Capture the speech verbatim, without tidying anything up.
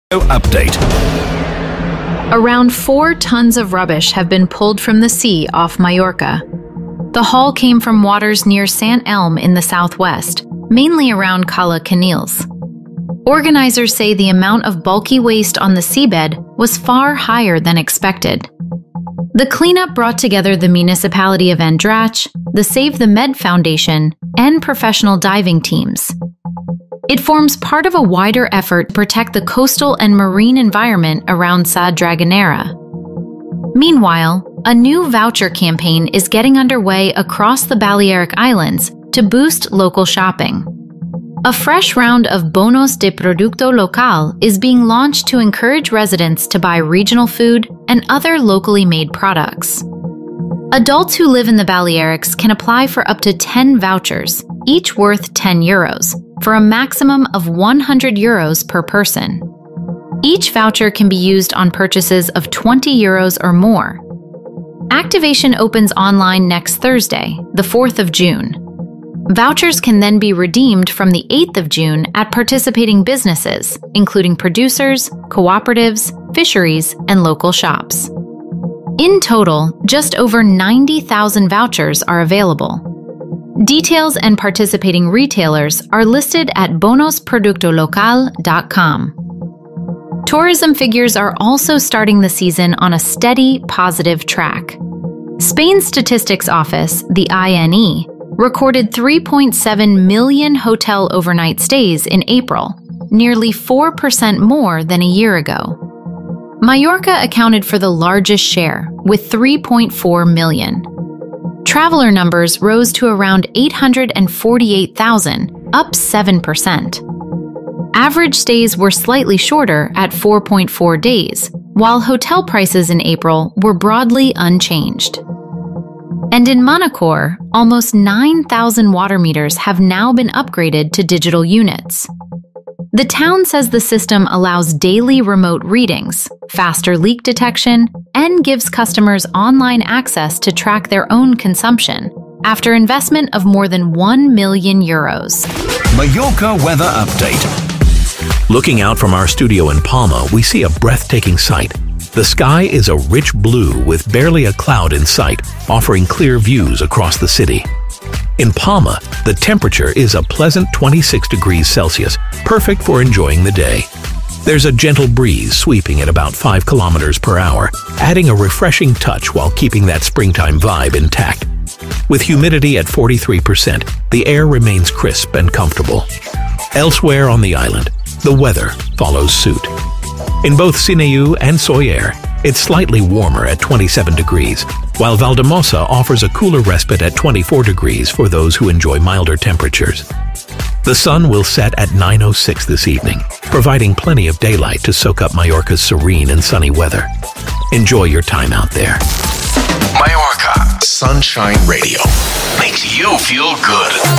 Update. Around four tons of rubbish have been pulled from the sea off Mallorca. The haul came from waters near Sant Elm in the southwest, mainly around Cala Canils. Organizers say the amount of bulky waste on the seabed was far higher than expected. The cleanup brought together the municipality of Andratx, the Save the Med Foundation, and professional diving teams. It forms part of a wider effort to protect the coastal and marine environment around Sa Dragonera. Meanwhile, a new voucher campaign is getting underway across the Balearic Islands to boost local shopping. A fresh round of Bonos de Producto Local is being launched to encourage residents to buy regional food and other locally made products. Adults who live in the Balearics can apply for up to ten vouchers, each worth ten euros, for a maximum of one hundred euros per person. Each voucher can be used on purchases of twenty euros or more. Activation opens online next Thursday, the fourth of June. Vouchers can then be redeemed from the eighth of June at participating businesses, including producers, cooperatives, fisheries, and local shops. In total, just over ninety thousand vouchers are available. Details and participating retailers are listed at bonos producto local dot com. Tourism figures are also starting the season on a steady, positive track. Spain's Statistics Office, the I N E, recorded three point seven million hotel overnight stays in April, nearly four percent more than a year ago. Mallorca accounted for the largest share, with three point four million. Traveler numbers rose to around eight hundred forty-eight thousand, up seven percent. Average stays were slightly shorter at four point four days, while hotel prices in April were broadly unchanged. And in Manacor, almost nine thousand water meters have now been upgraded to digital units. The town says the system allows daily remote readings, faster leak detection, and gives customers online access to track their own consumption, after investment of more than one million euros. Mallorca weather update. Looking out from our studio in Palma, we see a breathtaking sight. The sky is a rich blue with barely a cloud in sight, offering clear views across the city. In Palma, the temperature is a pleasant twenty-six degrees Celsius, perfect for enjoying the day. There's a gentle breeze sweeping at about five kilometers per hour, adding a refreshing touch while keeping that springtime vibe intact. With humidity at forty-three percent, the air remains crisp and comfortable. Elsewhere on the island, the weather follows suit. In both Sineu and Soller, it's slightly warmer at twenty-seven degrees, while Valdemosa offers a cooler respite at twenty-four degrees for those who enjoy milder temperatures. The sun will set at nine oh six this evening, providing plenty of daylight to soak up Mallorca's serene and sunny weather. Enjoy your time out there. Mallorca Sunshine Radio makes you feel good.